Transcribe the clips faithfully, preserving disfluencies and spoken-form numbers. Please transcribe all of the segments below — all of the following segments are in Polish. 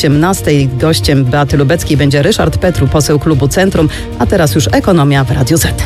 osiemnastej. Gościem Beaty Lubeckiej będzie Ryszard Petru, poseł klubu Centrum, a teraz już ekonomia w Radiu Z.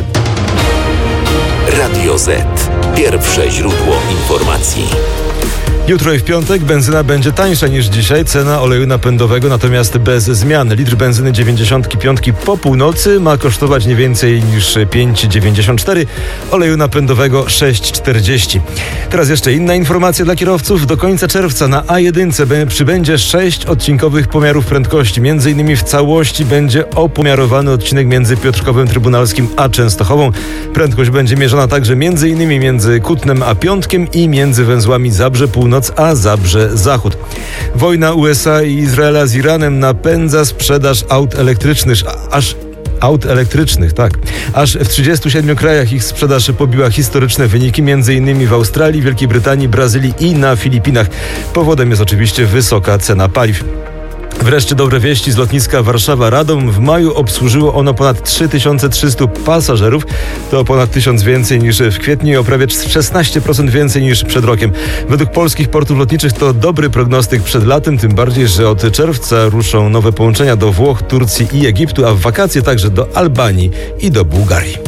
Radio Z. Pierwsze źródło informacji. Jutro i w piątek benzyna będzie tańsza niż dzisiaj. Cena oleju napędowego natomiast bez zmian. Litr benzyny dziewięćdziesiąt pięć po północy ma kosztować nie więcej niż pięć dziewięćdziesiąt cztery. Oleju napędowego sześć czterdzieści. Teraz jeszcze inna informacja dla kierowców. Do końca czerwca na A jeden przybędzie sześć odcinkowych pomiarów prędkości. Między innymi w całości będzie opomiarowany odcinek między Piotrkowem Trybunalskim a Częstochową. Prędkość będzie mierzona także między innymi między Kutnem a Piątkiem i między węzłami Zabrze Północ a Zabrze Zachód. Wojna U S A i Izraela z Iranem napędza sprzedaż aut elektrycznych, aż aut elektrycznych, tak. Aż w trzydziestu siedmiu krajach ich sprzedaż pobiła historyczne wyniki, między innymi w Australii, Wielkiej Brytanii, Brazylii i na Filipinach. Powodem jest oczywiście wysoka cena paliw. Wreszcie dobre wieści z lotniska Warszawa-Radom. W maju obsłużyło ono ponad trzy tysiące trzysta pasażerów. To ponad tysiąc więcej niż w kwietniu i o prawie szesnaście procent więcej niż przed rokiem. Według polskich portów lotniczych to dobry prognostyk przed latem, tym bardziej, że od czerwca ruszą nowe połączenia do Włoch, Turcji i Egiptu, a w wakacje także do Albanii i do Bułgarii.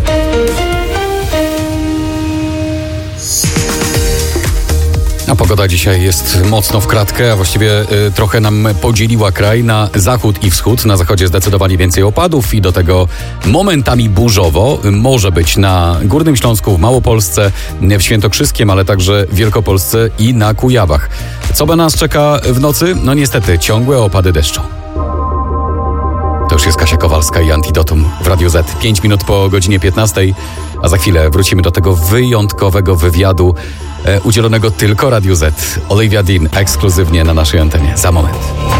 A pogoda dzisiaj jest mocno w kratkę, a właściwie y, trochę nam podzieliła kraj na zachód i wschód. Na zachodzie zdecydowanie więcej opadów i do tego momentami burzowo. Może być na Górnym Śląsku, w Małopolsce, w Świętokrzyskiem, ale także w Wielkopolsce i na Kujawach. Co by nas czeka w nocy? No niestety ciągłe opady deszczu. To już jest Kasia Kowalska i Antidotum w Radiu Z. Pięć minut po godzinie piętnastej, a za chwilę wrócimy do tego wyjątkowego wywiadu e, udzielonego tylko Radiu Z. Olivia Dean ekskluzywnie na naszej antenie. Za moment.